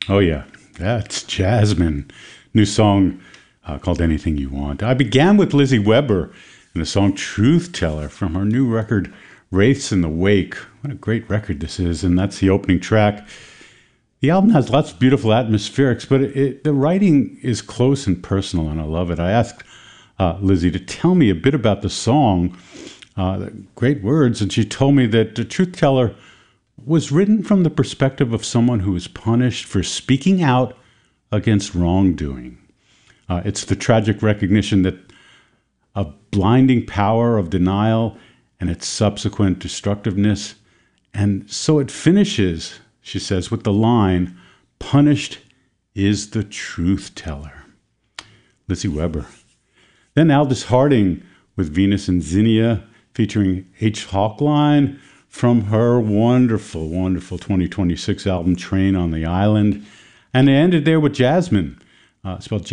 Oh, yeah. That's Jasmine. New song called Anything You Want. I began with Lizzie Weber and the song Truth Teller from her new record, Wraiths in the Wake. What a great record this is. And that's the opening track. The album has lots of beautiful atmospherics, but the writing is close and personal, and I love it. I asked Lizzie to tell me a bit about the song, great words, and she told me that The Truth Teller was written from the perspective of someone who was punished for speaking out against wrongdoing. It's the tragic recognition that of blinding power of denial and its subsequent destructiveness. And so it finishes, she says, with the line, "Punished is the truth teller." Lizzie Weber. Then Aldous Harding with Venus and Zinnia, featuring H. Hawkline from her wonderful, wonderful 2026 album, Train on the Island. And they ended there with Jasmine, spelled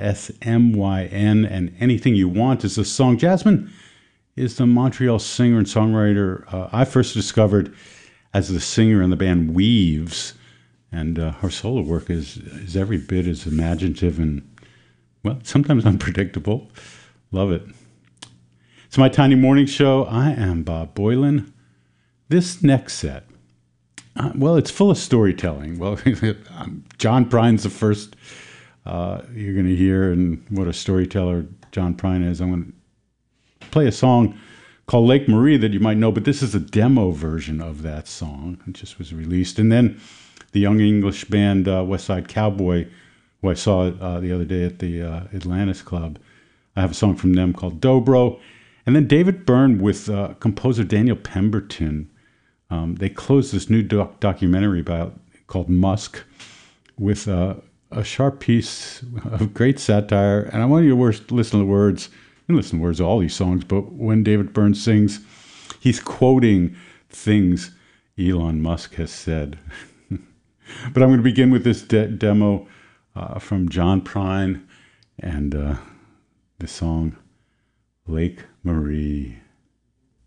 Jasmyn, and Anything You Want is the song. Jasmine is the Montreal singer and songwriter I first discovered as the singer in the band Weaves. And her solo work is every bit as imaginative and, well, sometimes unpredictable. Love it. It's my Tiny Morning Show. I am Bob Boilen. This next set, well, it's full of storytelling. Well, John Prine's the first you're going to hear, and what a storyteller John Prine is. I'm going to play a song called Lake Marie that you might know, but this is a demo version of that song. It just was released. And then the young English band West Side Cowboy, who I saw the other day at the Atlantis Club. I have a song from them called Dobro. And then David Byrne with composer Daniel Pemberton. They closed this new documentary called Musk with a sharp piece of great satire. And I want you to listen to the words. You listen to the words of all these songs, but when David Byrne sings, he's quoting things Elon Musk has said. But I'm going to begin with this demo from John Prine and the song Lake Marie.